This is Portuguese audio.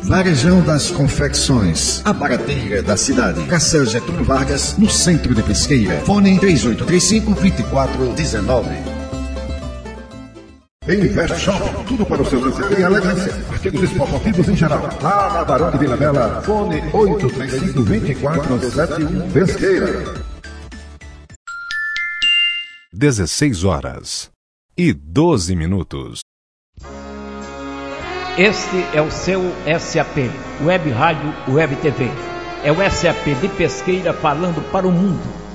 Varejão das Confecções, a barateira da cidade. Praça Getúlio Vargas, no centro de Pesqueira. Fone 3835-2419. Invest Shop, tudo para o seu lançamento e elegância. Artigos esportivos em geral. Lá na Barão de Vila Bela, fone 835-2471 Pesqueira. 16h12. Este é o seu SAP, Web Rádio Web TV. É o SAP de Pesqueira falando para o mundo.